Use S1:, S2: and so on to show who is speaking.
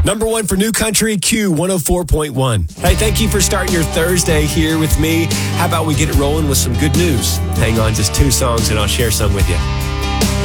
S1: Number one for New Country, Q 104.1. Hey, thank you for starting your Thursday here with me. How about we get it rolling with some good news? Hang on, just 2 songs and I'll share some with you.